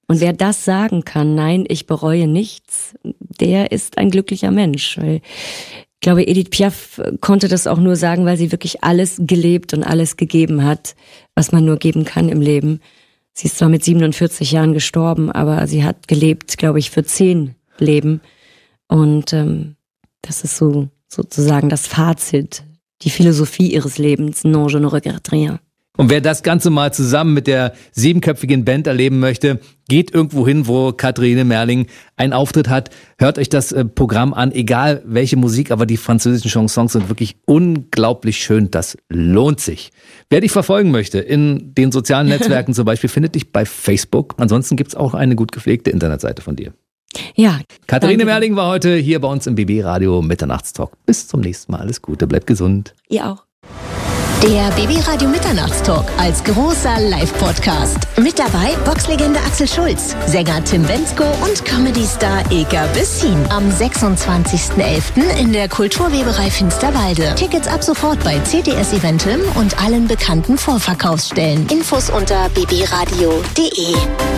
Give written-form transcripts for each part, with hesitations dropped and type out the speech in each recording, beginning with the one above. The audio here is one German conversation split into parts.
Und wer das sagen kann, nein, ich bereue nichts, der ist ein glücklicher Mensch. Weil ich glaube, Edith Piaf konnte das auch nur sagen, weil sie wirklich alles gelebt und alles gegeben hat, was man nur geben kann im Leben. Sie ist zwar mit 47 Jahren gestorben, aber sie hat gelebt, glaube ich, für 10 Leben. Und das ist so sozusagen das Fazit, die Philosophie ihres Lebens. Non, je ne regrette rien. Und wer das Ganze mal zusammen mit der 7-köpfigen Band erleben möchte, geht irgendwo hin, wo Katharine Merling einen Auftritt hat. Hört euch das Programm an, egal welche Musik, aber die französischen Chansons sind wirklich unglaublich schön. Das lohnt sich. Wer dich verfolgen möchte in den sozialen Netzwerken zum Beispiel, findet dich bei Facebook. Ansonsten gibt's auch eine gut gepflegte Internetseite von dir. Ja. Katharine Merling war heute hier bei uns im BB Radio Mitternachtstalk. Bis zum nächsten Mal. Alles Gute, bleibt gesund. Ihr auch. Der BB Radio Mitternachtstalk als großer Live-Podcast. Mit dabei Boxlegende Axel Schulz, Sänger Tim Bendzko und Comedy-Star Ilka Bessin. Am 26.11. in der Kulturweberei Finsterwalde. Tickets ab sofort bei CTS Eventim und allen bekannten Vorverkaufsstellen. Infos unter bbradio.de.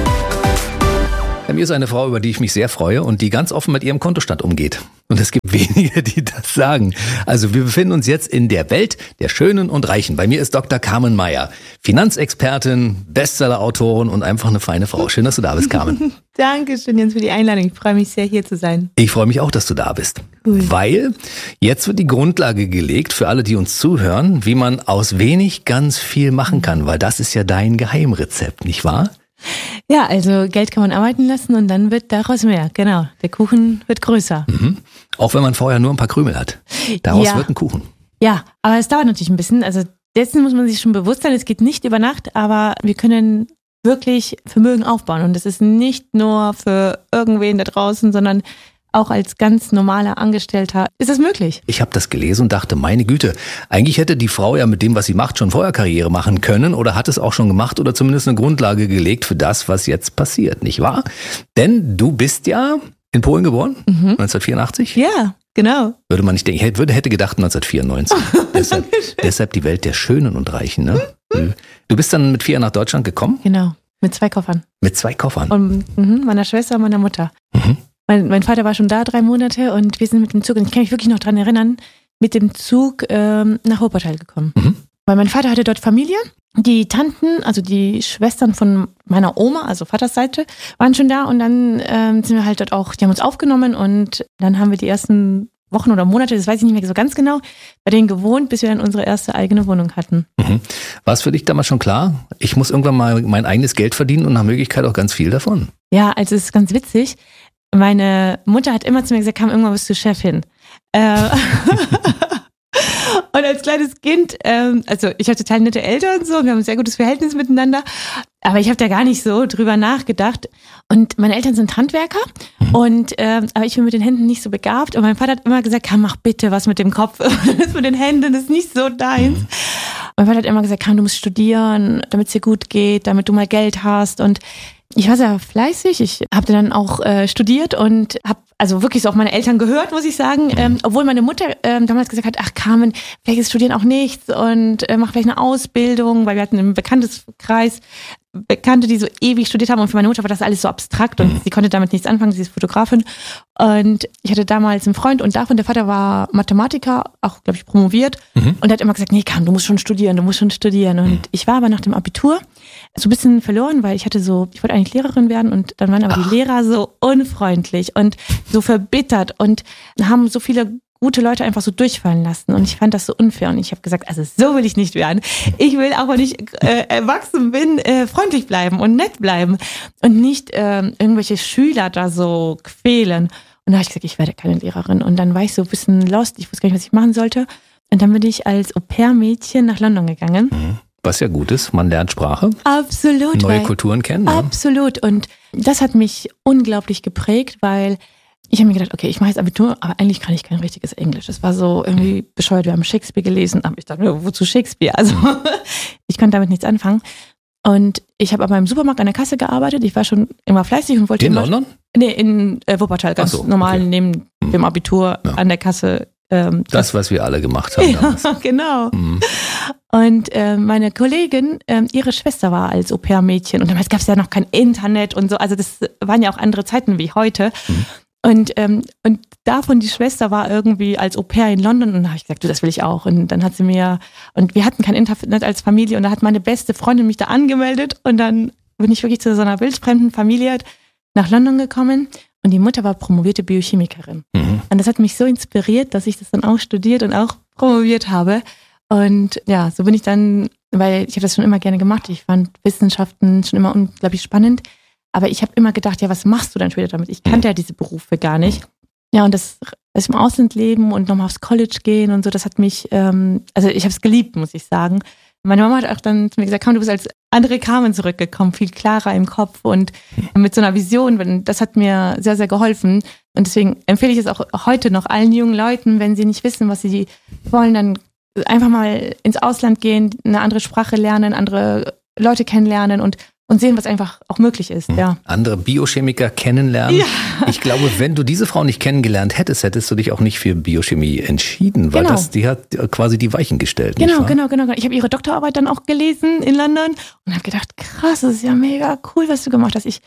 Bei mir ist eine Frau, über die ich mich sehr freue und die ganz offen mit ihrem Kontostand umgeht. Und es gibt wenige, die das sagen. Also wir befinden uns jetzt in der Welt der Schönen und Reichen. Bei mir ist Dr. Carmen Meyer, Finanzexpertin, Bestseller-Autorin und einfach eine feine Frau. Schön, dass du da bist, Carmen. Dankeschön, Jens, für die Einladung. Ich freue mich sehr, hier zu sein. Ich freue mich auch, dass du da bist. Cool. Weil jetzt wird die Grundlage gelegt für alle, die uns zuhören, wie man aus wenig ganz viel machen kann. Weil das ist ja dein Geheimrezept, nicht wahr? Ja, also Geld kann man arbeiten lassen und dann wird daraus mehr. Genau, der Kuchen wird größer. Mhm. Auch wenn man vorher nur ein paar Krümel hat. Daraus wird ein Kuchen. Ja, aber es dauert natürlich ein bisschen. Also dessen muss man sich schon bewusst sein. Es geht nicht über Nacht, aber wir können wirklich Vermögen aufbauen. Und das ist nicht nur für irgendwen da draußen, sondern auch als ganz normaler Angestellter ist es möglich. Ich habe das gelesen und dachte, meine Güte, eigentlich hätte die Frau ja mit dem, was sie macht, schon vorher Karriere machen können oder hat es auch schon gemacht oder zumindest eine Grundlage gelegt für das, was jetzt passiert, nicht wahr? Denn du bist ja in Polen geboren, 1984? Ja, genau. Würde man nicht denken, hätte gedacht 1994. deshalb die Welt der Schönen und Reichen, ne? Du bist dann mit 4 nach Deutschland gekommen? Genau, mit 2 Koffern. Mit 2 Koffern? Und meiner Schwester und meiner Mutter. Mhm. Mein Vater war schon da 3 Monate und wir sind mit dem Zug, und ich kann mich wirklich noch dran erinnern, mit dem Zug nach Wuppertal gekommen. Mhm. Weil mein Vater hatte dort Familie. Die Tanten, also die Schwestern von meiner Oma, also Vaters Seite, waren schon da und dann sind wir halt dort auch, die haben uns aufgenommen und dann haben wir die ersten Wochen oder Monate, das weiß ich nicht mehr so ganz genau, bei denen gewohnt, bis wir dann unsere erste eigene Wohnung hatten. Mhm. War es für dich damals schon klar, ich muss irgendwann mal mein eigenes Geld verdienen und nach Möglichkeit auch ganz viel davon? Ja, also es ist ganz witzig. Meine Mutter hat immer zu mir gesagt, komm, irgendwann bist du Chefin. Und als kleines Kind, also ich habe total nette Eltern und so, wir haben ein sehr gutes Verhältnis miteinander, aber ich habe da gar nicht so drüber nachgedacht. Und meine Eltern sind Handwerker, und aber ich bin mit den Händen nicht so begabt. Und mein Vater hat immer gesagt, komm, mach bitte was mit dem Kopf, das mit den Händen, das ist nicht so deins. Mein Vater hat immer gesagt, komm, du musst studieren, damit es dir gut geht, damit du mal Geld hast. Und ich war sehr fleißig, ich habe dann auch studiert und habe also wirklich so auf meine Eltern gehört, muss ich sagen, obwohl meine Mutter damals gesagt hat, ach Carmen, vielleicht ist Studieren auch nichts und mach vielleicht eine Ausbildung, weil wir hatten im Bekanntenkreis Bekannte, die so ewig studiert haben, und für meine Mutter war das alles so abstrakt und sie konnte damit nichts anfangen, sie ist Fotografin, und ich hatte damals einen Freund und davon, der Vater war Mathematiker, auch glaube ich promoviert, und hat immer gesagt, nee Carmen, du musst schon studieren und ich war aber nach dem Abitur so ein bisschen verloren, weil ich wollte eigentlich Lehrerin werden, und dann waren aber die Lehrer so unfreundlich und so verbittert und haben so viele gute Leute einfach so durchfallen lassen, und ich fand das so unfair, und ich habe gesagt, also so will ich nicht werden. Ich will auch, wenn ich erwachsen bin, freundlich bleiben und nett bleiben und nicht irgendwelche Schüler da so quälen. Und da habe ich gesagt, ich werde keine Lehrerin, und dann war ich so ein bisschen lost, ich wusste gar nicht, was ich machen sollte, und dann bin ich als Au-pair-Mädchen nach London gegangen. Was ja gut ist, man lernt Sprache. Absolut. Neue Kulturen kennen. Absolut, und das hat mich unglaublich geprägt, weil ich habe mir gedacht, okay, ich mache jetzt Abitur, aber eigentlich kann ich kein richtiges Englisch. Das war so irgendwie bescheuert. Wir haben Shakespeare gelesen, aber ich dachte, wozu Shakespeare? Also ich konnte damit nichts anfangen. Und ich habe aber im Supermarkt an der Kasse gearbeitet. Ich war schon immer fleißig und wollte in London? Nee, in Wuppertal, ganz normal, neben dem Abitur an der Kasse. Das, was wir alle gemacht haben damals. Ja, genau. Und meine Kollegin, ihre Schwester war als Au-pair-Mädchen. Und damals gab es ja noch kein Internet und so. Also das waren ja auch andere Zeiten wie heute. Und davon die Schwester war irgendwie als Au-pair in London. Und da habe ich gesagt, du, das will ich auch. Und dann hat sie mir, und wir hatten kein Internet als Familie. Und da hat meine beste Freundin mich da angemeldet. Und dann bin ich wirklich zu so einer wildfremden Familie nach London gekommen. Und die Mutter war promovierte Biochemikerin. Und das hat mich so inspiriert, dass ich das dann auch studiert und auch promoviert habe. Und ja, so bin ich dann, weil ich habe das schon immer gerne gemacht. Ich fand Wissenschaften schon immer unglaublich spannend. Aber ich habe immer gedacht, ja, was machst du dann später damit? Ich kannte ja diese Berufe gar nicht. Ja, und das im Ausland leben und nochmal aufs College gehen und so, das hat mich, also ich habe es geliebt, muss ich sagen. Meine Mama hat auch dann zu mir gesagt, komm, du bist als andere Carmen zurückgekommen, viel klarer im Kopf und mit so einer Vision. Das hat mir sehr, sehr geholfen. Und deswegen empfehle ich es auch heute noch allen jungen Leuten, wenn sie nicht wissen, was sie wollen, dann einfach mal ins Ausland gehen, eine andere Sprache lernen, andere Leute kennenlernen und sehen, was einfach auch möglich ist. Ja. Andere Biochemiker kennenlernen. Ja. Ich glaube, wenn du diese Frau nicht kennengelernt hättest, hättest du dich auch nicht für Biochemie entschieden, weil die hat quasi die Weichen gestellt. Genau. Ich habe ihre Doktorarbeit dann auch gelesen in London und habe gedacht, krass, das ist ja mega cool, was du gemacht hast. Ich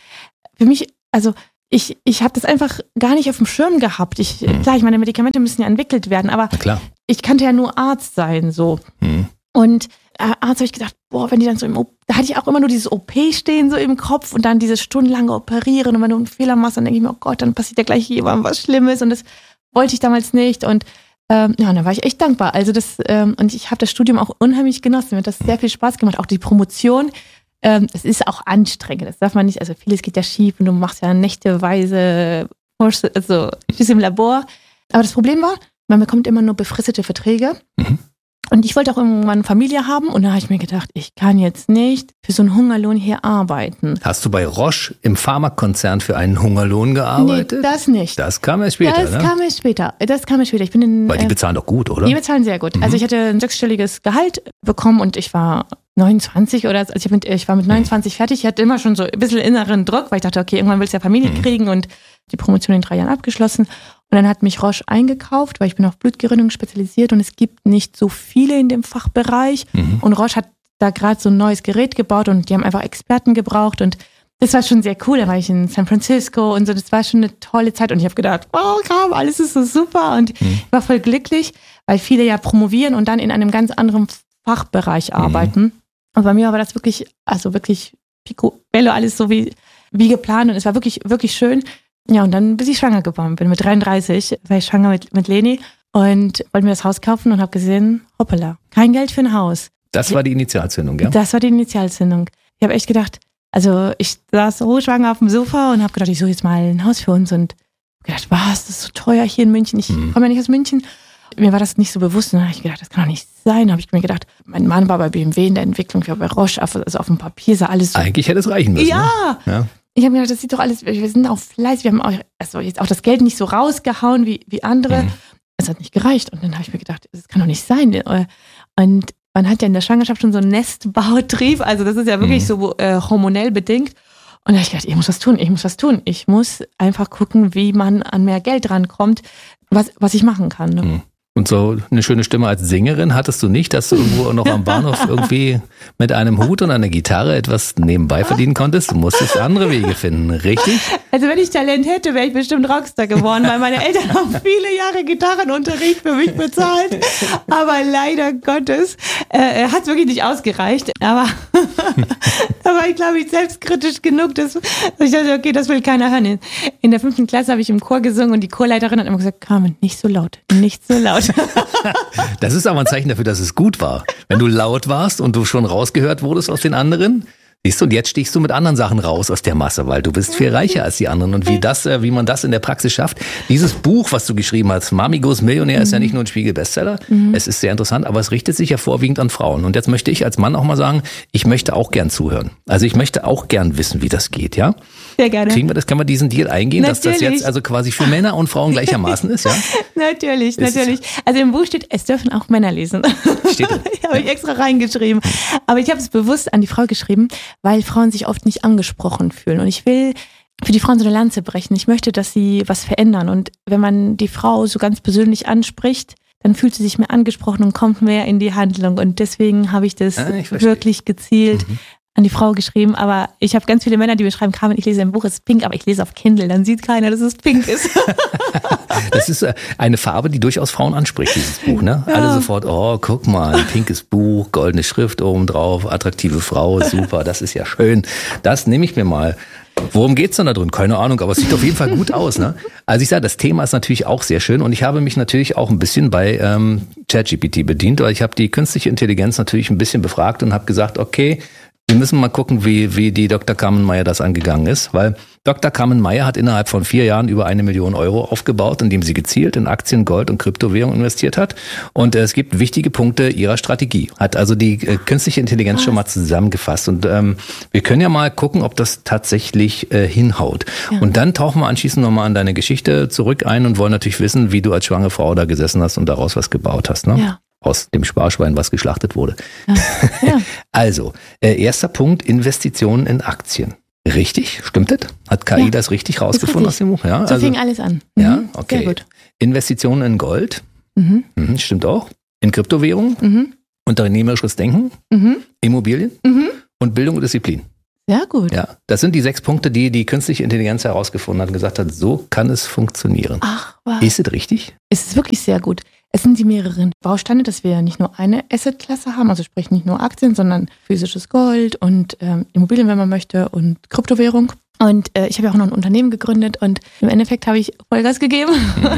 habe das einfach gar nicht auf dem Schirm gehabt. Klar, ich meine, Medikamente müssen ja entwickelt werden, aber ich kannte ja nur Arzt sein, so. Und Arzt habe ich gedacht, boah, wenn die dann so da hatte ich auch immer nur dieses OP stehen so im Kopf und dann dieses stundenlange Operieren und wenn du einen Fehler machst, dann denke ich mir, oh Gott, dann passiert ja gleich jemandem was Schlimmes und das wollte ich damals nicht und und da war ich echt dankbar. Also und ich habe das Studium auch unheimlich genossen, mir hat das sehr viel Spaß gemacht, auch die Promotion. Es ist auch anstrengend, das darf man nicht, also vieles geht ja schief und du machst ja nächteweise Schiss im Labor. Aber das Problem war, man bekommt immer nur befristete Verträge. Und ich wollte auch irgendwann eine Familie haben und da habe ich mir gedacht, ich kann jetzt nicht für so einen Hungerlohn hier arbeiten. Hast du bei Roche im Pharmakonzern für einen Hungerlohn gearbeitet? Nee, das nicht. Das kam erst später, Das kam erst später. Weil die bezahlen doch gut, oder? Die bezahlen sehr gut. Also ich hatte ein 6-stelliges Gehalt bekommen und ich war 29 oder also ich war mit 29 fertig. Ich hatte immer schon so ein bisschen inneren Druck, weil ich dachte, okay, irgendwann willst du ja Familie kriegen und die Promotion in 3 Jahren abgeschlossen. Und dann hat mich Roche eingekauft, weil ich bin auf Blutgerinnung spezialisiert und es gibt nicht so viele in dem Fachbereich. Und Roche hat da gerade so ein neues Gerät gebaut und die haben einfach Experten gebraucht und das war schon sehr cool. Da war ich in San Francisco und so, das war schon eine tolle Zeit und ich habe gedacht, wow, komm, alles ist so super und ich war voll glücklich, weil viele ja promovieren und dann in einem ganz anderen Fachbereich arbeiten. Und bei mir war das wirklich picobello, alles so wie geplant und es war wirklich, wirklich schön. Ja, und dann bis ich schwanger geworden bin. Mit 33 war ich schwanger mit Leni und wollte mir das Haus kaufen und habe gesehen, hoppala, kein Geld für ein Haus. Das war die Initialzündung, ja? Das war die Initialzündung. Ich habe echt gedacht, also ich saß so schwanger auf dem Sofa und habe gedacht, ich suche jetzt mal ein Haus für uns und gedacht, was, das ist so teuer hier in München. Ich komme ja nicht aus München. Mir war das nicht so bewusst. Und dann habe ich gedacht, das kann doch nicht sein. Dann habe ich mir gedacht, mein Mann war bei BMW in der Entwicklung, ich war bei Roche, also auf dem Papier sah alles so. Eigentlich hätte es reichen müssen. Ja. Ne? Ja. Ich habe mir gedacht, das sieht doch alles, wir sind auch fleißig, wir haben auch, also jetzt auch das Geld nicht so rausgehauen wie andere. Es hat nicht gereicht. Und dann habe ich mir gedacht, das kann doch nicht sein. Und man hat ja in der Schwangerschaft schon so einen Nestbautrieb, also das ist ja wirklich so hormonell bedingt. Und da habe ich gedacht, ich muss was tun. Ich muss einfach gucken, wie man an mehr Geld rankommt, was ich machen kann. Ne? Und so eine schöne Stimme als Sängerin hattest du nicht, dass du irgendwo noch am Bahnhof irgendwie mit einem Hut und einer Gitarre etwas nebenbei verdienen konntest? Du musstest andere Wege finden, richtig? Also wenn ich Talent hätte, wäre ich bestimmt Rockstar geworden, weil meine Eltern haben viele Jahre Gitarrenunterricht für mich bezahlt. Aber leider Gottes hat es wirklich nicht ausgereicht. Aber da war ich, glaube ich, selbstkritisch genug, dass ich dachte, okay, das will keiner hören. In der 5. Klasse habe ich im Chor gesungen und die Chorleiterin hat immer gesagt, Carmen, nicht so laut, nicht so laut. Das ist aber ein Zeichen dafür, dass es gut war. Wenn du laut warst und du schon rausgehört wurdest aus den anderen, siehst du, und jetzt stichst du mit anderen Sachen raus aus der Masse, weil du bist viel reicher als die anderen. Und wie man das in der Praxis schafft. Dieses Buch, was du geschrieben hast, Mami Goes Millionär, ist ja nicht nur ein Spiegel-Bestseller. Es ist sehr interessant, aber es richtet sich ja vorwiegend an Frauen. Und jetzt möchte ich als Mann auch mal sagen, ich möchte auch gern zuhören. Also ich möchte auch gern wissen, wie das geht, ja? Sehr gerne. Können wir diesen Deal eingehen, Natürlich. dass das jetzt also quasi für Männer und Frauen gleichermaßen ist, ja? Natürlich. Also im Buch steht, es dürfen auch Männer lesen. Steht Habe ich extra reingeschrieben. Aber ich habe es bewusst an die Frau geschrieben, weil Frauen sich oft nicht angesprochen fühlen. Und ich will für die Frauen so eine Lanze brechen. Ich möchte, dass sie was verändern. Und wenn man die Frau so ganz persönlich anspricht, dann fühlt sie sich mehr angesprochen und kommt mehr in die Handlung. Und deswegen habe ich das wirklich gezielt an die Frau geschrieben. Aber ich habe ganz viele Männer, die mir schreiben, Carmen, ich lese ein Buch, es ist pink, aber ich lese auf Kindle, dann sieht keiner, dass es pink ist. Das ist eine Farbe, die durchaus Frauen anspricht, dieses Buch, ne? Ja. Alle sofort, oh, guck mal, ein pinkes Buch, goldene Schrift oben drauf, attraktive Frau, super, das ist ja schön. Das nehme ich mir mal. Worum geht's denn da drin? Keine Ahnung, aber es sieht auf jeden Fall gut aus, ne? Also ich sage, das Thema ist natürlich auch sehr schön und ich habe mich natürlich auch ein bisschen bei ChatGPT bedient, weil ich habe die künstliche Intelligenz natürlich ein bisschen befragt und habe gesagt, okay, wir müssen mal gucken, wie die Dr. Carmen Meyer das angegangen ist, weil Dr. Carmen Meyer hat innerhalb von 4 Jahren über 1 Million Euro aufgebaut, indem sie gezielt in Aktien, Gold und Kryptowährung investiert hat. Und es gibt wichtige Punkte ihrer Strategie. Hat also die künstliche Intelligenz schon mal zusammengefasst. Und wir können ja mal gucken, ob das tatsächlich hinhaut. Ja. Und dann tauchen wir anschließend nochmal an deine Geschichte zurück ein und wollen natürlich wissen, wie du als schwangere Frau da gesessen hast und daraus was gebaut hast, ne? Ja. Aus dem Sparschwein, was geschlachtet wurde. Ja. Ja. Also, erster Punkt, Investitionen in Aktien. Richtig? Stimmt das? Hat KI das richtig rausgefunden aus dem Buch? Ja, so fing alles an. Ja, okay. Sehr gut. Investitionen in Gold. Stimmt auch. In Kryptowährungen. Unternehmerisches Denken. Immobilien. Und Bildung und Disziplin. Sehr gut. Ja, das sind die 6 Punkte, die künstliche Intelligenz herausgefunden hat und gesagt hat, so kann es funktionieren. Ach, was? Ist es richtig? Es ist wirklich sehr gut. Es sind die mehreren Bausteine, dass wir nicht nur eine Assetklasse haben, also sprich nicht nur Aktien, sondern physisches Gold und Immobilien, wenn man möchte, und Kryptowährung. Und ich habe ja auch noch ein Unternehmen gegründet und im Endeffekt habe ich Vollgas gegeben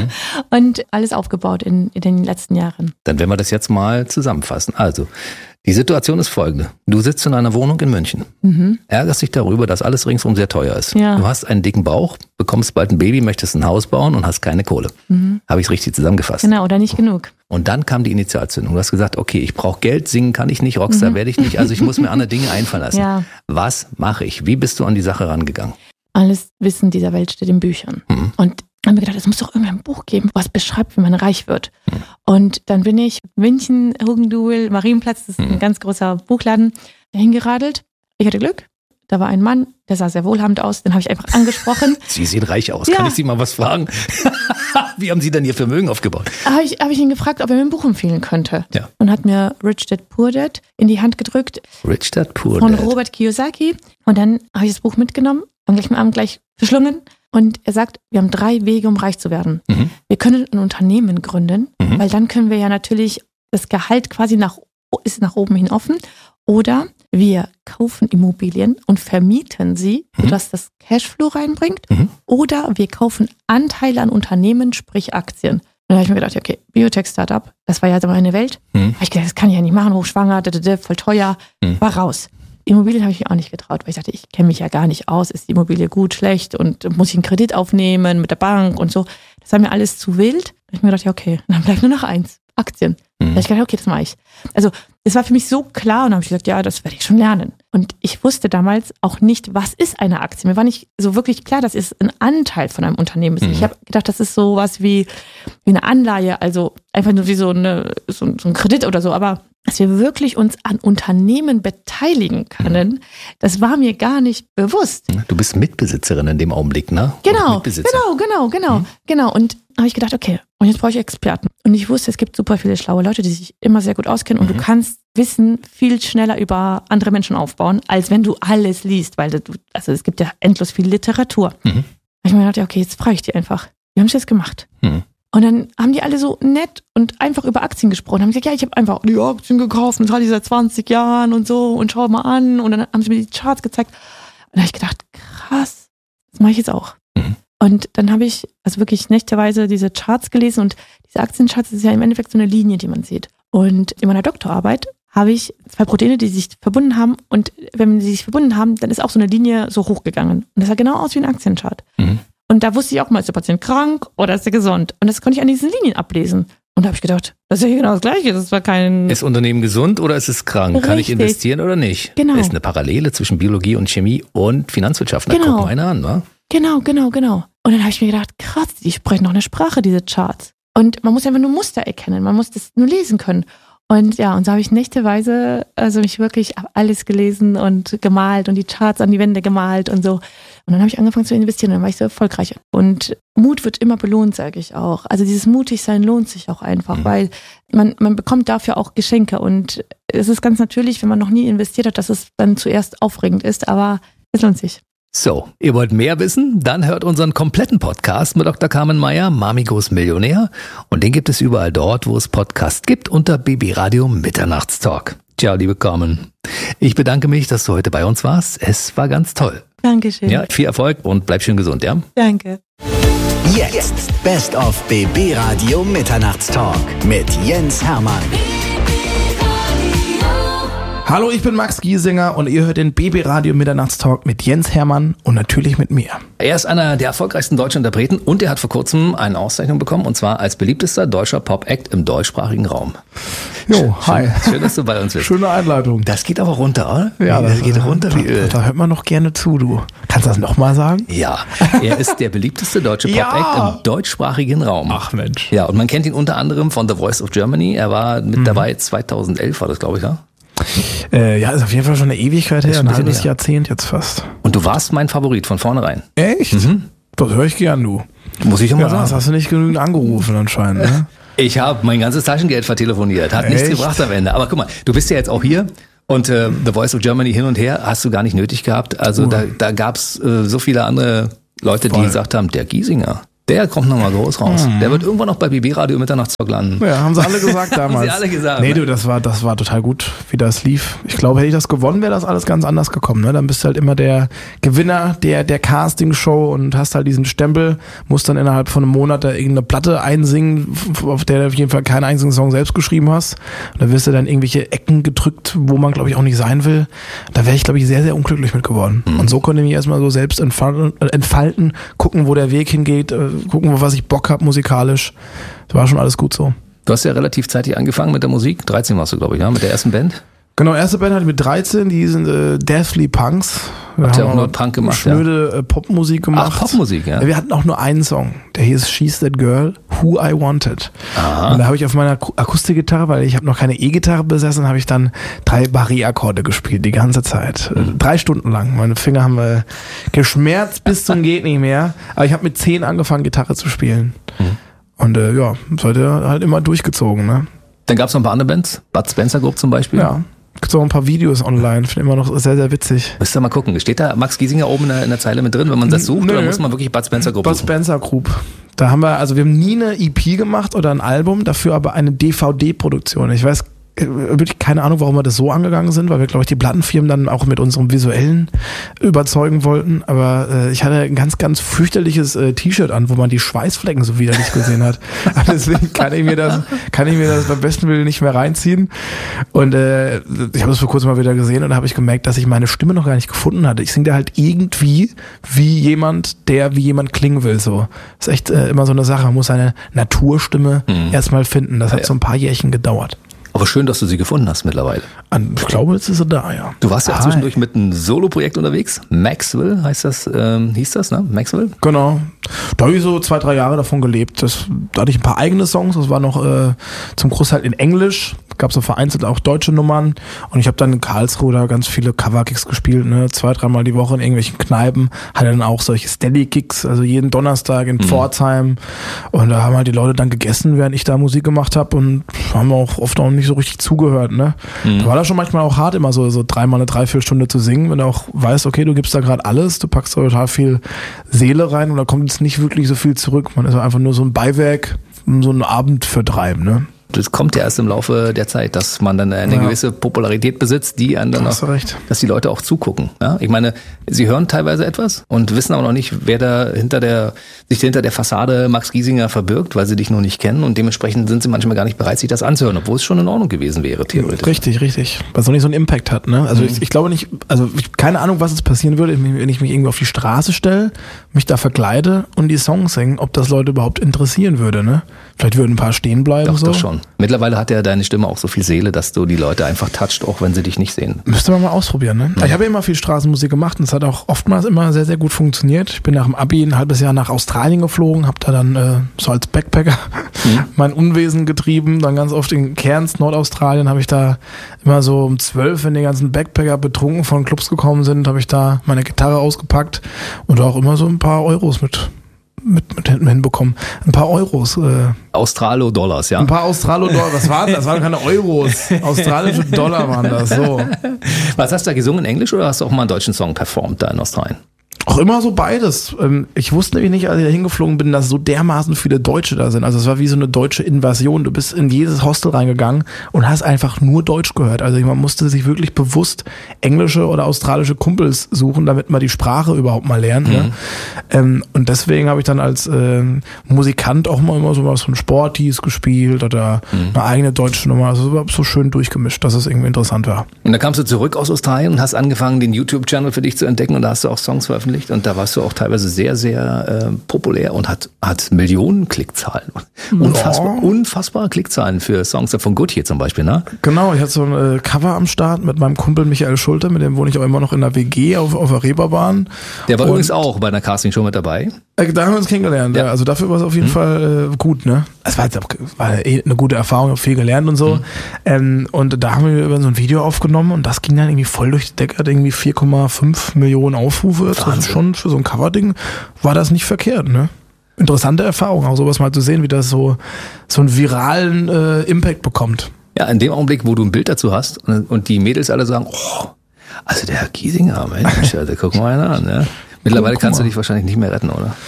und alles aufgebaut in den letzten Jahren. Dann werden wir das jetzt mal zusammenfassen. Also, die Situation ist folgende. Du sitzt in einer Wohnung in München, ärgerst dich darüber, dass alles ringsum sehr teuer ist. Ja. Du hast einen dicken Bauch, bekommst bald ein Baby, möchtest ein Haus bauen und hast keine Kohle. Habe ich es richtig zusammengefasst? Genau, oder nicht genug. Und dann kam die Initialzündung. Du hast gesagt, okay, ich brauche Geld, singen kann ich nicht, Rockstar werde ich nicht, also ich muss mir andere Dinge einfallen lassen. Ja. Was mache ich? Wie bist du an die Sache rangegangen? Alles Wissen dieser Welt steht in Büchern. Und haben wir gedacht, es muss doch irgendein Buch geben, was beschreibt, wie man reich wird. Und dann bin ich München, Hugenduel, Marienplatz, das ist ein ganz großer Buchladen, hingeradelt. Ich hatte Glück. Da war ein Mann, der sah sehr wohlhabend aus, den habe ich einfach angesprochen. Sie sehen reich aus. Ja. Kann ich Sie mal was fragen? Wie haben Sie denn Ihr Vermögen aufgebaut? Habe ich ihn gefragt, ob er mir ein Buch empfehlen könnte. Ja. Und hat mir Rich Dad Poor Dad in die Hand gedrückt. Rich Dad Poor Dad. Von Dad. Robert Kiyosaki. Und dann habe ich das Buch mitgenommen, am gleichen Abend gleich verschlungen. Und er sagt, wir haben 3 Wege, um reich zu werden. Wir können ein Unternehmen gründen, weil dann können wir ja natürlich, das Gehalt quasi ist nach oben hin offen. Oder wir kaufen Immobilien und vermieten sie, sodass das Cashflow reinbringt. Oder wir kaufen Anteile an Unternehmen, sprich Aktien. Und da habe ich mir gedacht, okay, Biotech-Startup, das war ja meine Welt. Habe ich gedacht, das kann ich ja nicht machen, hochschwanger, voll teuer, war raus. Immobilien habe ich mir auch nicht getraut, weil ich dachte, ich kenne mich ja gar nicht aus. Ist die Immobilie gut, schlecht und muss ich einen Kredit aufnehmen mit der Bank und so. Das war mir alles zu wild. Da habe ich mir gedacht, ja, okay, dann bleibt nur noch 1, Aktien. Da habe ich gedacht, okay, das mache ich. Also das war für mich so klar und dann habe ich gesagt, ja, das werde ich schon lernen. Und ich wusste damals auch nicht, was ist eine Aktie. Mir war nicht so wirklich klar, dass es ein Anteil von einem Unternehmen ist. Ich habe gedacht, das ist sowas wie eine Anleihe, also einfach nur wie so ein Kredit oder so. Aber dass wir wirklich uns an Unternehmen beteiligen können, das war mir gar nicht bewusst. Du bist Mitbesitzerin in dem Augenblick, ne? Genau. Und habe ich gedacht, okay, und jetzt brauche ich Experten. Und ich wusste, es gibt super viele schlaue Leute, die sich immer sehr gut auskennen und du kannst Wissen viel schneller über andere Menschen aufbauen, als wenn du alles liest, weil es gibt ja endlos viel Literatur. Da habe ich mir gedacht, okay, jetzt frage ich die einfach. Wie haben sie das gemacht? Und dann haben die alle so nett und einfach über Aktien gesprochen. Haben gesagt, ja, ich habe einfach die Aktien gekauft und das hatte ich seit 20 Jahren und so und schau mal an. Und dann haben sie mir die Charts gezeigt. Und da habe ich gedacht, krass, das mache ich jetzt auch. Und dann habe ich also wirklich nächteweise diese Charts gelesen und diese Aktiencharts, das ist ja im Endeffekt so eine Linie, die man sieht. Und in meiner Doktorarbeit habe ich 2 Proteine, die sich verbunden haben und wenn sie sich verbunden haben, dann ist auch so eine Linie so hochgegangen. Und das sah genau aus wie ein Aktienchart. Und da wusste ich auch mal, ist der Patient krank oder ist er gesund? Und das konnte ich an diesen Linien ablesen. Und da habe ich gedacht, das ist ja genau das Gleiche. Das war kein. Ist Unternehmen gesund oder ist es krank? Richtig. Kann ich investieren oder nicht? Genau. Ist eine Parallele zwischen Biologie und Chemie und Finanzwirtschaft. Da gucken wir einer an, wa? Genau. Und dann habe ich mir gedacht, krass, die sprechen noch eine Sprache, diese Charts. Und man muss einfach nur Muster erkennen. Man muss das nur lesen können. Und ja, und so habe ich nächteweise mich wirklich alles gelesen und gemalt und die Charts an die Wände gemalt und so. Und dann habe ich angefangen zu investieren und dann war ich so erfolgreich. Und Mut wird immer belohnt, sage ich auch. Also dieses Mutigsein lohnt sich auch einfach, weil man bekommt dafür auch Geschenke. Und es ist ganz natürlich, wenn man noch nie investiert hat, dass es dann zuerst aufregend ist, aber es lohnt sich. So, ihr wollt mehr wissen? Dann hört unseren kompletten Podcast mit Dr. Carmen Meyer, Mamigos Millionär. Und den gibt es überall dort, wo es Podcasts gibt, unter BB Radio Mitternachtstalk. Ciao, liebe Carmen. Ich bedanke mich, dass du heute bei uns warst. Es war ganz toll. Dankeschön. Ja, viel Erfolg und bleib schön gesund, ja? Danke. Jetzt Best of BB Radio Mitternachtstalk mit Jens Hermann. Hallo, ich bin Max Giesinger und ihr hört den BB Radio Mitternachtstalk mit Jens Hermann und natürlich mit mir. Er ist einer der erfolgreichsten deutschen Interpreten und er hat vor kurzem eine Auszeichnung bekommen und zwar als beliebtester deutscher Pop-Act im deutschsprachigen Raum. Jo, hi. Schön, dass du bei uns bist. Schöne Einleitung. Das geht aber runter, oder? Ja, das geht runter wie Öl. Da hört man noch gerne zu, du. Kannst du das nochmal sagen? Ja, er ist der beliebteste deutsche Pop-Act im deutschsprachigen Raum. Ach Mensch. Ja, und man kennt ihn unter anderem von The Voice of Germany. Er war mit dabei 2011, war das, glaube ich, ja? Ja, ist auf jeden Fall schon eine Ewigkeit her, Ist ein ein bisschen halbes her. Jahrzehnt jetzt fast. Und du warst mein Favorit von vornherein. Echt? Das höre ich gern, du. Muss ich ja mal Ja, das sagen. hast du nicht genügend angerufen anscheinend, ne? Ich habe mein ganzes Taschengeld vertelefoniert. Hat nichts Echt? gebracht am Ende. Aber guck mal, du bist ja jetzt auch hier. Und The Voice of Germany hin und her hast du gar nicht nötig gehabt. Also da gab's so viele andere Leute, die Voll. gesagt haben, der Giesinger, der kommt nochmal groß raus. Der wird irgendwann noch bei BB Radio Mitternachtstalk landen. Ja, haben sie alle gesagt damals. Haben sie alle gesagt, Nee, ne? du, das war total gut, wie das lief. Ich glaube, hätte ich das gewonnen, wäre das alles ganz anders gekommen. Ne? Dann bist du halt immer der Gewinner der Casting-Show und hast halt diesen Stempel, musst dann innerhalb von einem Monat da irgendeine Platte einsingen, auf der du auf jeden Fall keinen einzigen Song selbst geschrieben hast. Und da wirst du dann irgendwelche Ecken gedrückt, wo man, glaube ich, auch nicht sein will. Da wäre ich, glaube ich, sehr, sehr unglücklich mit geworden. Und so konnte ich mich erstmal so selbst entfalten, gucken, wo der Weg hingeht, gucken, auf was ich Bock habe musikalisch. Das war schon alles gut so. Du hast ja relativ zeitig angefangen mit der Musik. 13 warst du, glaube ich, ja, mit der ersten Band. Genau, erste Band hatte ich mit 13, die sind Deathly Punks. Habt ihr auch nur Punk gemacht, schnöde Popmusik gemacht. Ach, Popmusik, ja. Wir hatten auch nur einen Song, der hieß She's That Girl, Who I Wanted. Aha. Und da habe ich auf meiner Akustikgitarre, weil ich habe noch keine E-Gitarre besessen, habe ich dann 3 Barré-Akkorde gespielt, die ganze Zeit. 3 Stunden lang. Meine Finger haben geschmerzt bis zum geht nicht mehr. Aber ich habe mit 10 angefangen, Gitarre zu spielen. Und ja, seitdem halt immer durchgezogen, ne? Dann gab es noch ein paar andere Bands. Bud Spencer Group zum Beispiel. Ja. Gibt auch ein paar Videos online, finde immer noch sehr, sehr witzig. Müsst ihr mal gucken. Steht da Max Giesinger oben in der Zeile mit drin, wenn man das sucht? Nö. Oder muss man wirklich Bud Spencer Group Bud suchen? Spencer Group. Da haben wir haben nie eine EP gemacht oder ein Album, dafür aber eine DVD-Produktion. Ich weiß wirklich keine Ahnung, warum wir das so angegangen sind, weil wir, glaube ich, die Plattenfirmen dann auch mit unserem Visuellen überzeugen wollten. Aber ich hatte ein ganz, ganz fürchterliches T-Shirt an, wo man die Schweißflecken so widerlich gesehen hat. Deswegen kann ich mir das beim besten Willen nicht mehr reinziehen. Und ich habe es vor kurzem mal wieder gesehen und da habe ich gemerkt, dass ich meine Stimme noch gar nicht gefunden hatte. Ich singe da halt irgendwie wie jemand, der wie jemand klingen will. So. Das ist echt immer so eine Sache. Man muss seine Naturstimme erstmal finden. Das hat so ein paar Jährchen gedauert. Aber schön, dass du sie gefunden hast mittlerweile. Ich glaube, jetzt ist er da, ja. Du warst ja auch zwischendurch mit einem Solo-Projekt unterwegs. Maxwell heißt das, hieß das, ne? Maxwell? Genau. Da habe ich so 2-3 Jahre davon gelebt. Da hatte ich ein paar eigene Songs. Das war noch zum Großteil in Englisch. Gab so vereinzelt auch deutsche Nummern. Und ich habe dann in Karlsruhe da ganz viele Cover-Gigs gespielt, ne? 2-3 Mal die Woche in irgendwelchen Kneipen. Hatte dann auch solche Steady-Gigs, also jeden Donnerstag in Pforzheim. Und da haben halt die Leute dann gegessen, während ich da Musik gemacht habe. Und haben auch oft auch nicht so richtig zugehört, ne? Da war das schon manchmal auch hart, immer so 3-mal eine 3-4 zu singen, wenn du auch weißt, okay, du gibst da gerade alles, du packst da total viel Seele rein und da kommt jetzt nicht wirklich so viel zurück. Man ist einfach nur so ein Beiwerk, so ein Abend vertreiben, ne? Das kommt ja erst im Laufe der Zeit, dass man dann eine gewisse Popularität besitzt, die einen dann Hast du auch, recht. dass die Leute auch zugucken. Ja? Ich meine, sie hören teilweise etwas und wissen aber noch nicht, wer da sich hinter der Fassade Max Giesinger verbirgt, weil sie dich noch nicht kennen und dementsprechend sind sie manchmal gar nicht bereit, sich das anzuhören, obwohl es schon in Ordnung gewesen wäre, theoretisch. Richtig. Weil es noch nicht so einen Impact hat, ne? Also ich glaube nicht, keine Ahnung, was jetzt passieren würde, wenn ich mich irgendwie auf die Straße stelle, mich da verkleide und die Songs singen, ob das Leute überhaupt interessieren würde, ne? Vielleicht würden ein paar stehen bleiben. Doch, so. doch schon. Mittlerweile hat ja deine Stimme auch so viel Seele, dass du die Leute einfach toucht, auch wenn sie dich nicht sehen. Müsste man mal ausprobieren, ne? Ja. Ich habe ja immer viel Straßenmusik gemacht und es hat auch oftmals immer sehr, sehr gut funktioniert. Ich bin nach dem Abi ein halbes Jahr nach Australien geflogen, habe da dann so als Backpacker mein Unwesen getrieben. Dann ganz oft in Cairns, Nordaustralien, habe ich da immer so um 12, wenn die ganzen Backpacker betrunken von Clubs gekommen sind, habe ich da meine Gitarre ausgepackt und auch immer so ein paar Euros mit hinten hinbekommen. Ein paar Euros. Australo-Dollars, ja. Ein paar Australo-Dollar. Was waren das? Das waren keine Euros. Australische Dollar waren das. So. Was hast du da gesungen, in Englisch oder hast du auch mal einen deutschen Song performt da in Australien? Auch immer so beides. Ich wusste nämlich nicht, als ich da hingeflogen bin, dass so dermaßen viele Deutsche da sind. Also es war wie so eine deutsche Invasion. Du bist in jedes Hostel reingegangen und hast einfach nur Deutsch gehört. Also man musste sich wirklich bewusst englische oder australische Kumpels suchen, damit man die Sprache überhaupt mal lernt. Ne? Und deswegen habe ich dann als Musikant auch mal immer so was von Sporties gespielt oder eine eigene deutsche Nummer. Also so schön durchgemischt, dass es irgendwie interessant war. Und dann kamst du zurück aus Australien und hast angefangen, den YouTube-Channel für dich zu entdecken und da hast du auch Songs veröffentlicht. Und da warst du auch teilweise sehr, sehr populär und hat Millionen Klickzahlen. Unfassbare Klickzahlen für Songs von Gotye zum Beispiel, ne? Genau, ich hatte so ein Cover am Start mit meinem Kumpel Michael Schulte, mit dem wohne ich auch immer noch in der WG auf der Reeperbahn. Der war übrigens auch bei einer Castingshow mit dabei. Da haben wir uns kennengelernt, ja. Also dafür war es auf jeden Fall gut, ne? Es war eine gute Erfahrung, ich habe viel gelernt und so. Und da haben wir über so ein Video aufgenommen und das ging dann irgendwie voll durch die Decke, hat irgendwie 4,5 Millionen Aufrufe. Also schon für so ein Coverding war das nicht verkehrt, ne? Interessante Erfahrung, auch sowas mal zu sehen, wie das so einen viralen Impact bekommt. Ja, in dem Augenblick, wo du ein Bild dazu hast und die Mädels alle sagen, oh, also der Herr Giesinger, Mensch, da guck mal einer an, ne? Mittlerweile kannst du dich wahrscheinlich nicht mehr retten, oder?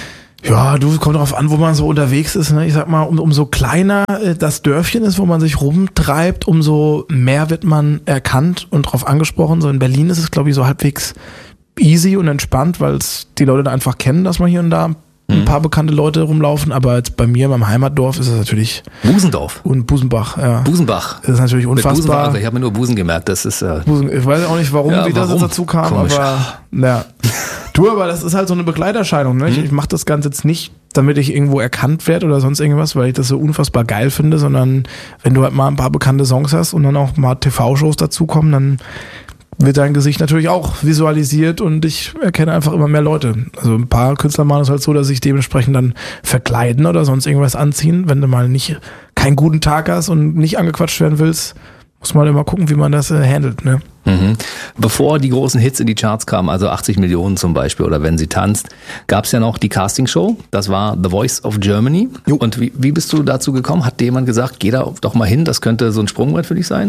Ja, kommt darauf an, wo man so unterwegs ist. Ne? Ich sag mal, umso kleiner das Dörfchen ist, wo man sich rumtreibt, umso mehr wird man erkannt und drauf angesprochen. So in Berlin ist es, glaube ich, so halbwegs easy und entspannt, weil es die Leute da einfach kennen, dass man hier und da ein paar bekannte Leute rumlaufen, aber jetzt bei mir in meinem Heimatdorf ist es natürlich Busendorf. Und Busenbach, ja. Busenbach. Das ist natürlich unfassbar. Also ich habe mir nur Busen gemerkt, das ist ich weiß auch nicht, wie das jetzt dazu kam, komisch. Aber ja. Aber das ist halt so eine Begleiterscheinung, ne? Ich mache das Ganze jetzt nicht, damit ich irgendwo erkannt werde oder sonst irgendwas, weil ich das so unfassbar geil finde, sondern wenn du halt mal ein paar bekannte Songs hast und dann auch mal TV-Shows dazukommen, dann wird dein Gesicht natürlich auch visualisiert und ich erkenne einfach immer mehr Leute. Also ein paar Künstler machen es halt so, dass sich dementsprechend dann verkleiden oder sonst irgendwas anziehen. Wenn du mal keinen guten Tag hast und nicht angequatscht werden willst, muss man immer gucken, wie man das handelt, ne? Bevor die großen Hits in die Charts kamen, also 80 Millionen zum Beispiel oder Wenn sie tanzt, gab es ja noch die Castingshow. Das war The Voice of Germany. Jo. Und wie bist du dazu gekommen? Hat dir jemand gesagt, geh da doch mal hin, das könnte so ein Sprungbrett für dich sein?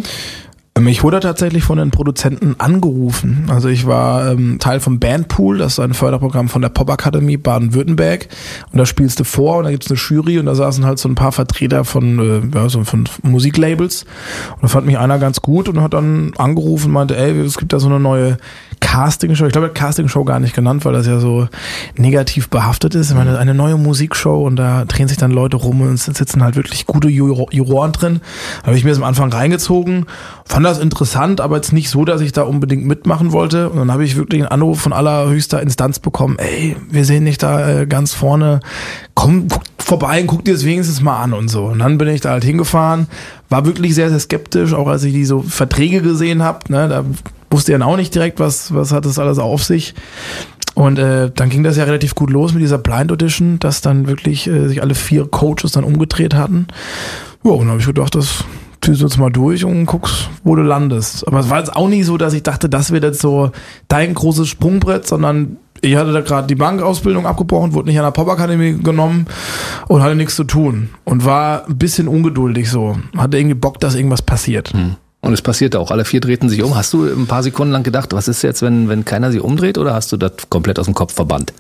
Ich wurde tatsächlich von den Produzenten angerufen. Also ich war Teil vom Bandpool, das ist ein Förderprogramm von der Popakademie Baden-Württemberg. Und da spielst du vor und da gibt's eine Jury und da saßen halt so ein paar Vertreter von Musiklabels. Und da fand mich einer ganz gut und hat dann angerufen und meinte, ey, es gibt da so eine neue Castingshow. Ich glaube, er hat Castingshow gar nicht genannt, weil das ja so negativ behaftet ist. Ich meine, eine neue Musikshow und da drehen sich dann Leute rum und es sitzen halt wirklich gute Juroren drin. Da habe ich mir das am Anfang reingezogen, fand das interessant, aber jetzt nicht so, dass ich da unbedingt mitmachen wollte. Und dann habe ich wirklich einen Anruf von allerhöchster Instanz bekommen, ey, wir sehen dich da ganz vorne, komm, guck vorbei und guck dir das wenigstens mal an und so. Und dann bin ich da halt hingefahren, war wirklich sehr, sehr skeptisch, auch als ich die so Verträge gesehen habe, ne, da wusste ja auch nicht direkt, was hat das alles auf sich. Und dann ging das ja relativ gut los mit dieser Blind Audition, dass dann wirklich sich alle 4 Coaches dann umgedreht hatten. Ja, und dann habe ich gedacht, das ziehst du jetzt mal durch und guckst, wo du landest. Aber es war jetzt auch nicht so, dass ich dachte, das wird jetzt so dein großes Sprungbrett, sondern ich hatte da gerade die Bankausbildung abgebrochen, wurde nicht an der Popakademie genommen und hatte nichts zu tun. Und war ein bisschen ungeduldig so. Hatte irgendwie Bock, dass irgendwas passiert. Und es passierte auch. Alle 4 drehten sich um. Hast du ein paar Sekunden lang gedacht, was ist jetzt, wenn keiner sie umdreht, oder hast du das komplett aus dem Kopf verbannt?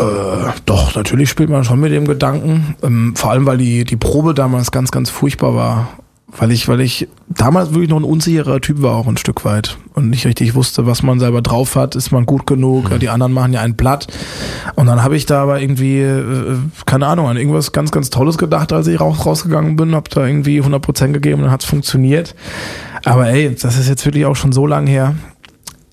Doch, natürlich spielt man schon mit dem Gedanken. Vor allem, weil die Probe damals ganz, ganz furchtbar war. Weil ich damals wirklich noch ein unsicherer Typ war, auch ein Stück weit. Und nicht richtig wusste, was man selber drauf hat. Ist man gut genug? Die anderen machen ja ein Blatt. Und dann habe ich da aber irgendwie, keine Ahnung, an irgendwas ganz, ganz Tolles gedacht, als ich rausgegangen bin. Hab da irgendwie 100% gegeben und dann hat's funktioniert. Aber ey, das ist jetzt wirklich auch schon so lang her.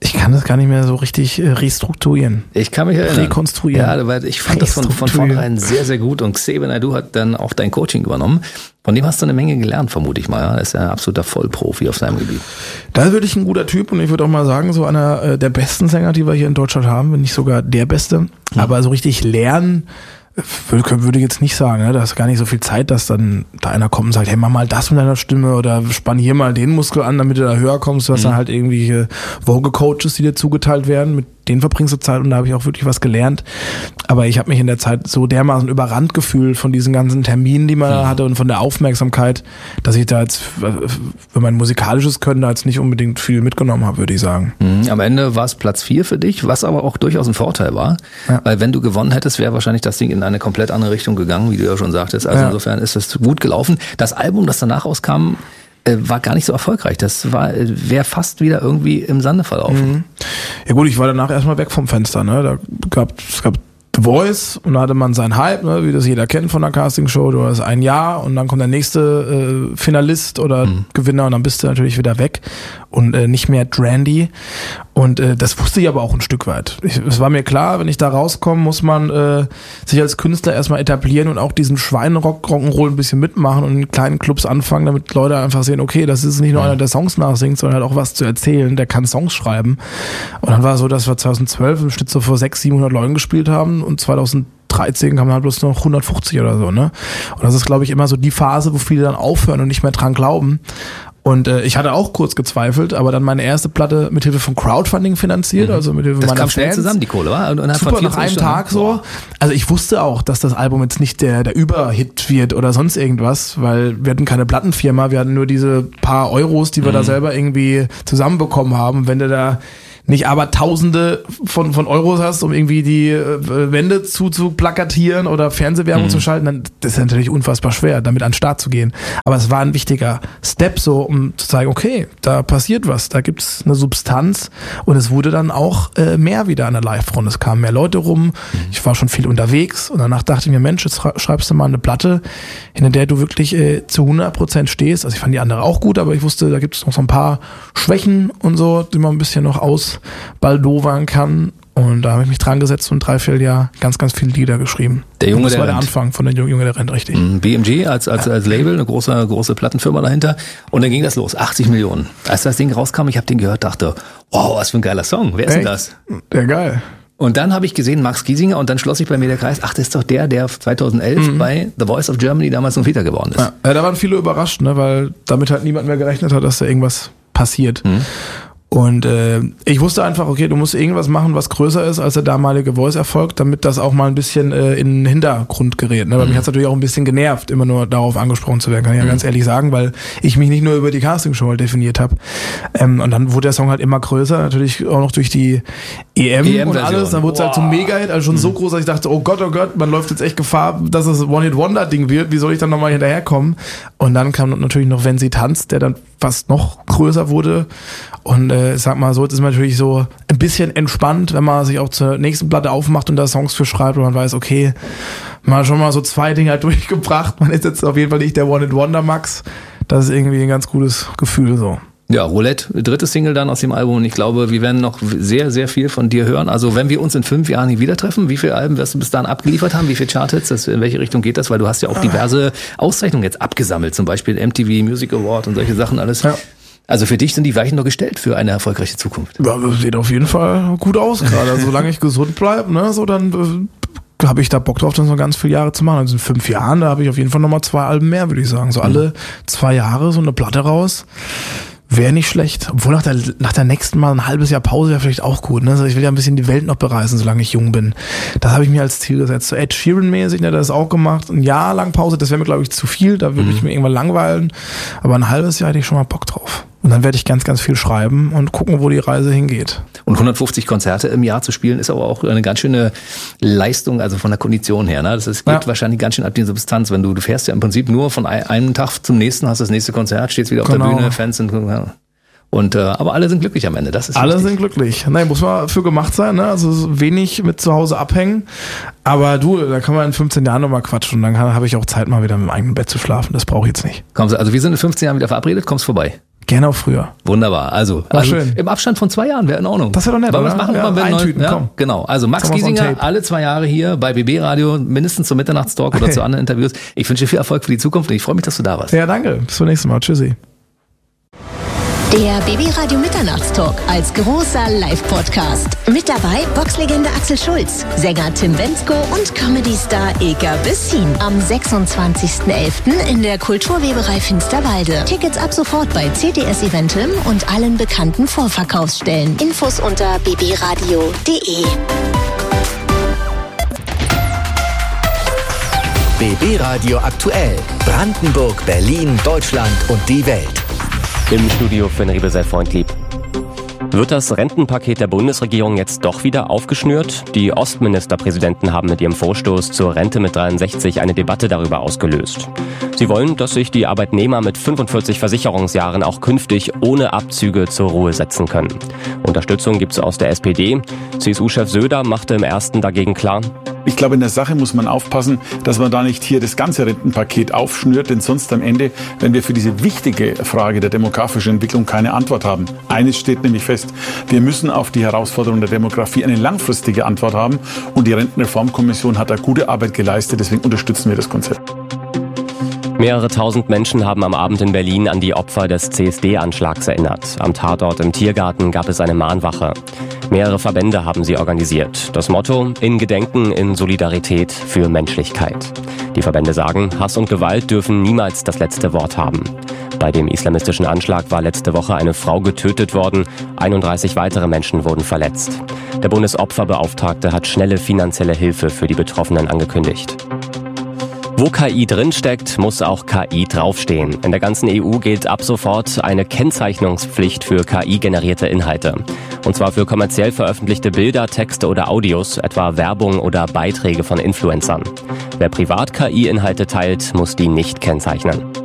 Ich kann das gar nicht mehr so richtig restrukturieren. Ich kann mich erinnern. Rekonstruieren. Ja, weil ich fand das von vornherein sehr, sehr gut. Und Xavier Naidoo hat dann auch dein Coaching übernommen. Von dem hast du eine Menge gelernt, vermute ich mal. Ja? Er ist ja ein absoluter Vollprofi auf seinem Gebiet. Da ist wirklich ein guter Typ und ich würde auch mal sagen, so einer der besten Sänger, die wir hier in Deutschland haben, wenn nicht sogar der Beste. Aber so richtig lernen würde ich jetzt nicht sagen, ne? Da ist gar nicht so viel Zeit, dass dann da einer kommt und sagt, hey, mach mal das mit deiner Stimme oder spann hier mal den Muskel an, damit du da höher kommst. Du hast dann halt irgendwelche Vocal-Coaches, die dir zugeteilt werden, mit denen verbringst du Zeit und da habe ich auch wirklich was gelernt. Aber ich habe mich in der Zeit so dermaßen überrannt gefühlt von diesen ganzen Terminen, die man da hatte und von der Aufmerksamkeit, dass ich da jetzt für mein musikalisches Können da jetzt nicht unbedingt viel mitgenommen habe, würde ich sagen. Am Ende war es Platz 4 für dich, was aber auch durchaus ein Vorteil war, weil wenn du gewonnen hättest, wäre wahrscheinlich das Ding in eine komplett andere Richtung gegangen, wie du ja schon sagtest. Also insofern ist das gut gelaufen. Das Album, das danach rauskam, war gar nicht so erfolgreich. Das wäre fast wieder irgendwie im Sande verlaufen. Ja gut, ich war danach erstmal weg vom Fenster. Ne? Es gab The Voice und da hatte man seinen Hype, ne? Wie das jeder kennt von der Castingshow. Du hast ein Jahr und dann kommt der nächste Finalist oder Gewinner und dann bist du natürlich wieder weg und nicht mehr trendy. Und das wusste ich aber auch ein Stück weit. Es war mir klar, wenn ich da rauskomme, muss man sich als Künstler erstmal etablieren und auch diesen Schweinerock-Rock'n'Roll ein bisschen mitmachen und in kleinen Clubs anfangen, damit Leute einfach sehen, okay, das ist nicht nur einer, der Songs nachsingt, sondern hat auch was zu erzählen, der kann Songs schreiben. Und dann war es so, dass wir 2012 im Schnitt so vor 600-700 Leuten gespielt haben und 2013 kamen halt bloß noch 150 oder so, ne? Und das ist, glaube ich, immer so die Phase, wo viele dann aufhören und nicht mehr dran glauben. Und ich hatte auch kurz gezweifelt, aber dann meine erste Platte mit Hilfe von Crowdfunding finanziert, also mit Hilfe meiner Fans. Das kam schnell zusammen, die Kohle, war? Und super, nach einem Tag so. Also ich wusste auch, dass das Album jetzt nicht der Überhit wird oder sonst irgendwas, weil wir hatten keine Plattenfirma, wir hatten nur diese paar Euros, die wir da selber irgendwie zusammenbekommen haben. Wenn du da nicht aber Tausende von Euros hast, um irgendwie die Wände zu plakatieren oder Fernsehwerbung zu schalten, dann das ist natürlich unfassbar schwer, damit an den Start zu gehen. Aber es war ein wichtiger Step so, um zu zeigen, okay, da passiert was, da gibt's eine Substanz und es wurde dann auch mehr wieder an der Live-Front. Es kamen mehr Leute rum, ich war schon viel unterwegs und danach dachte ich mir, Mensch, jetzt schreibst du mal eine Platte, in der du wirklich zu 100% stehst. Also ich fand die andere auch gut, aber ich wusste, da gibt's noch so ein paar Schwächen und so, die man ein bisschen noch ausbaldowern kann. Und da habe ich mich dran gesetzt und 3-4 Jahre ganz, ganz viele Lieder geschrieben. Der Junge, das war der Anfang von der Junge, der rennt, richtig. BMG als Label, eine große Plattenfirma dahinter. Und dann ging das los, 80 Millionen. Als das Ding rauskam, ich habe den gehört, dachte, wow, was für ein geiler Song. Wer ist denn das? Der geil. Und dann habe ich gesehen, Max Giesinger, und dann schloss sich bei mir der Kreis, ach, das ist doch der 2011 bei The Voice of Germany damals noch Vita geworden ist. Ja, da waren viele überrascht, ne, weil damit halt niemand mehr gerechnet hat, dass da irgendwas passiert. Und ich wusste einfach, okay, du musst irgendwas machen, was größer ist als der damalige Voice-Erfolg, damit das auch mal ein bisschen in den Hintergrund gerät. Ne? Weil mich hat's natürlich auch ein bisschen genervt, immer nur darauf angesprochen zu werden, kann ich ja ganz ehrlich sagen, weil ich mich nicht nur über die Castingshow halt definiert habe. Und dann wurde der Song halt immer größer, natürlich auch noch durch die EM und alles. Dann wurde es halt zum Mega-Hit, also schon so groß, dass ich dachte, oh Gott, man läuft jetzt echt Gefahr, dass es One-Hit-Wonder-Ding wird. Wie soll ich dann nochmal hinterherkommen? Und dann kam natürlich noch Wenn sie tanzt, der dann fast noch größer wurde. Und ich sag mal so, jetzt ist man natürlich so ein bisschen entspannt, wenn man sich auch zur nächsten Platte aufmacht und da Songs für schreibt und man weiß, okay, man hat schon mal so 2 Dinge halt durchgebracht. Man ist jetzt auf jeden Fall nicht der One-Hit-Wonder-Max. Das ist irgendwie ein ganz gutes Gefühl so. Ja, Roulette, 3. Single dann aus dem Album und ich glaube, wir werden noch sehr, sehr viel von dir hören. Also wenn wir uns in 5 Jahren hier wieder treffen, wie viele Alben wirst du bis dahin abgeliefert haben? Wie viele Charthits? In welche Richtung geht das? Weil du hast ja auch diverse Auszeichnungen jetzt abgesammelt, zum Beispiel MTV Music Award und solche Sachen alles. Ja. Also für dich sind die Weichen doch gestellt für eine erfolgreiche Zukunft. Ja, das sieht auf jeden Fall gut aus gerade. Also, solange ich gesund bleibe, ne, so dann habe ich da Bock drauf, das noch ganz viele Jahre zu machen. Also in 5 Jahren, da habe ich auf jeden Fall nochmal 2 Alben mehr, würde ich sagen. So alle 2 Jahre so eine Platte raus. Wäre nicht schlecht. Obwohl nach der nächsten Mal ein halbes Jahr Pause wäre vielleicht auch gut. Ne? Also ich will ja ein bisschen die Welt noch bereisen, solange ich jung bin. Das habe ich mir als Ziel gesetzt. So Ed Sheeran-mäßig, ne, das auch gemacht. Ein Jahr lang Pause, das wäre mir, glaube ich, zu viel. Da würde ich mir irgendwann langweilen. Aber ein halbes Jahr hätte ich schon mal Bock drauf. Und dann werde ich ganz, ganz viel schreiben und gucken, wo die Reise hingeht. Und 150 Konzerte im Jahr zu spielen, ist aber auch eine ganz schöne Leistung, also von der Kondition her. Ne? Das geht wahrscheinlich ganz schön ab die Substanz. Wenn du fährst ja im Prinzip nur von einem Tag zum nächsten, hast das nächste Konzert, stehst wieder auf der Bühne, Fans sind... Und aber alle sind glücklich am Ende. Das ist alle wichtig. Sind glücklich. Nein, muss man für gemacht sein. Ne? Also wenig mit zu Hause abhängen. Aber du, da kann man in 15 Jahren nochmal quatschen. Und dann habe ich auch Zeit, mal wieder im eigenen Bett zu schlafen. Das brauche ich jetzt nicht. Kommst du, also wir sind in 15 Jahren wieder verabredet. Kommst vorbei? Gerne auch früher. Wunderbar. Also schön. Im Abstand von 2 Jahren wäre in Ordnung. Das wäre doch nett, Wollen wir oder? das machen? Ja, Mal eintüten, komm. Genau. Also Max Kann man Giesinger, on tape. alle 2 Jahre hier bei BB Radio, mindestens zum Mitternachtstalk oder zu anderen Interviews. Ich wünsche dir viel Erfolg für die Zukunft und ich freue mich, dass du da warst. Ja, danke. Bis zum nächsten Mal. Tschüssi. Der BB Radio Mitternachtstalk als großer Live-Podcast. Mit dabei Boxlegende Axel Schulz, Sänger Tim Bendzko und Comedy-Star Eka Bessin. Am 26.11. in der Kulturweberei Finsterwalde. Tickets ab sofort bei CTS Eventim und allen bekannten Vorverkaufsstellen. Infos unter bbradio.de. BB Radio aktuell. Brandenburg, Berlin, Deutschland und die Welt. Im Studio für Riebe sehr freundlich. Wird das Rentenpaket der Bundesregierung jetzt doch wieder aufgeschnürt? Die Ostministerpräsidenten haben mit ihrem Vorstoß zur Rente mit 63 eine Debatte darüber ausgelöst. Sie wollen, dass sich die Arbeitnehmer mit 45 Versicherungsjahren auch künftig ohne Abzüge zur Ruhe setzen können. Unterstützung gibt es aus der SPD. CSU-Chef Söder machte im ersten dagegen klar: Ich glaube, in der Sache muss man aufpassen, dass man da nicht hier das ganze Rentenpaket aufschnürt, denn sonst am Ende, wenn wir für diese wichtige Frage der demografischen Entwicklung keine Antwort haben. Eines steht nämlich fest: Wir müssen auf die Herausforderung der Demografie eine langfristige Antwort haben und die Rentenreformkommission hat da gute Arbeit geleistet, deswegen unterstützen wir das Konzept. Mehrere tausend Menschen haben am Abend in Berlin an die Opfer des CSD-Anschlags erinnert. Am Tatort im Tiergarten gab es eine Mahnwache. Mehrere Verbände haben sie organisiert. Das Motto: in Gedenken, in Solidarität für Menschlichkeit. Die Verbände sagen, Hass und Gewalt dürfen niemals das letzte Wort haben. Bei dem islamistischen Anschlag war letzte Woche eine Frau getötet worden. 31 weitere Menschen wurden verletzt. Der Bundesopferbeauftragte hat schnelle finanzielle Hilfe für die Betroffenen angekündigt. Wo KI drinsteckt, muss auch KI draufstehen. In der ganzen EU gilt ab sofort eine Kennzeichnungspflicht für KI-generierte Inhalte. Und zwar für kommerziell veröffentlichte Bilder, Texte oder Audios, etwa Werbung oder Beiträge von Influencern. Wer privat KI-Inhalte teilt, muss die nicht kennzeichnen.